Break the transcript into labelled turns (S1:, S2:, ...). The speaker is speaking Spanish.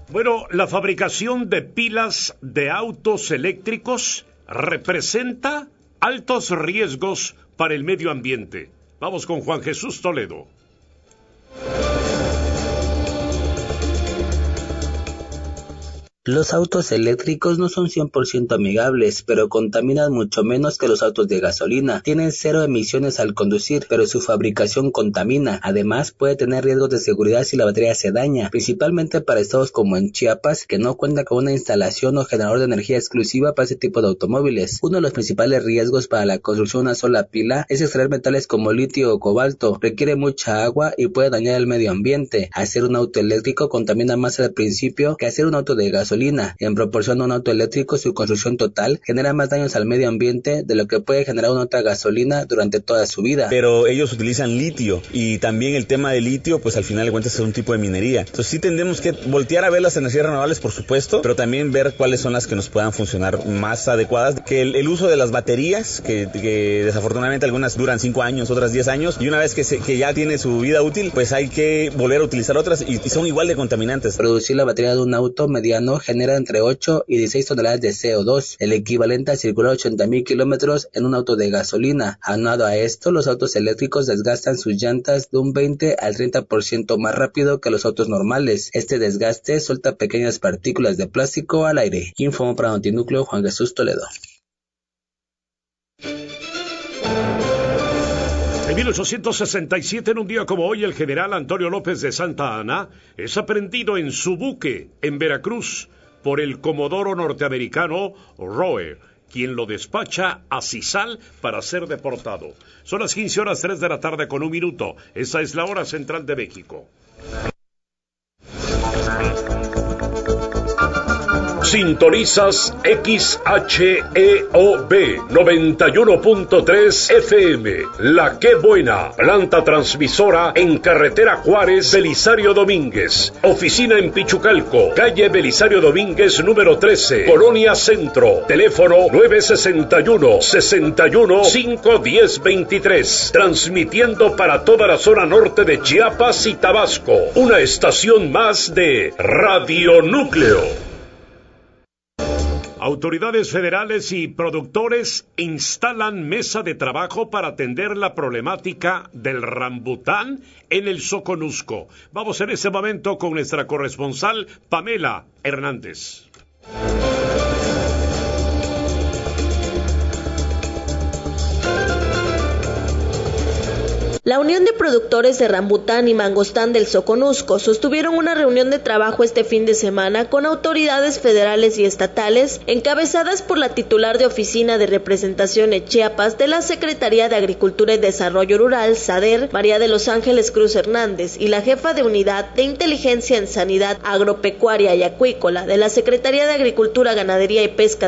S1: Bueno, la fabricación de pilas de autos eléctricos representa altos riesgos para el medio ambiente. Vamos con Juan Jesús Toledo.
S2: Los autos eléctricos no son 100% amigables, pero contaminan mucho menos que los autos de gasolina. Tienen 0 emisiones al conducir, pero su fabricación contamina. Además, puede tener riesgos de seguridad si la batería se daña, principalmente para estados como en Chiapas, que no cuenta con una instalación o generador de energía exclusiva para ese tipo de automóviles. Uno de los principales riesgos para la construcción de una sola pila es extraer metales como litio o cobalto. Requiere mucha agua y puede dañar el medio ambiente. Hacer un auto eléctrico contamina más al principio que hacer un auto de gasolina. En proporción a un auto eléctrico, su construcción total genera más daños al medio ambiente de lo que puede generar una auto gasolina durante toda su vida.
S3: Pero ellos utilizan litio, y también el tema de litio, pues al final de cuentas es un tipo de minería. Entonces sí tendremos que voltear a ver las energías renovables, por supuesto, pero también ver cuáles son las que nos puedan funcionar más adecuadas. Que el uso de las baterías, que desafortunadamente algunas duran 5 años, otras 10 años, y una vez que ya tiene su vida útil, pues hay que volver a utilizar otras y son igual de contaminantes.
S2: Producir la batería de un auto mediano genera entre 8 y 16 toneladas de CO2, el equivalente a circular 80,000 kilómetros en un auto de gasolina. Aunado a esto, los autos eléctricos desgastan sus llantas de un 20 al 30% más rápido que los autos normales. Este desgaste suelta pequeñas partículas de plástico al aire. Informó para Notinúcleo Juan Jesús Toledo.
S1: En 1867, en un día como hoy, el general Antonio López de Santa Anna es aprehendido en su buque en Veracruz por el comodoro norteamericano Roe, quien lo despacha a Cizal para ser deportado. Son las 15:03 de la tarde con 1 minuto. Esa es la hora central de México. Sintonizas XHEOB 91.3 FM. La Qué Buena, planta transmisora en carretera Juárez, Belisario Domínguez. Oficina en Pichucalco, calle Belisario Domínguez número 13, Colonia Centro. Teléfono 961-61-510-23. Transmitiendo para toda la zona norte de Chiapas y Tabasco. Una estación más de Radio Núcleo. Autoridades federales y productores instalan mesa de trabajo para atender la problemática del rambután en el Soconusco. Vamos en ese momento con nuestra corresponsal Pamela Hernández.
S4: La Unión de Productores de Rambután y Mangostán del Soconusco sostuvieron una reunión de trabajo este fin de semana con autoridades federales y estatales, encabezadas por la titular de Oficina de Representación en Chiapas de la Secretaría de Agricultura y Desarrollo Rural, SADER, María de los Ángeles Cruz Hernández, y la jefa de Unidad de Inteligencia en Sanidad Agropecuaria y Acuícola de la Secretaría de Agricultura, Ganadería y Pesca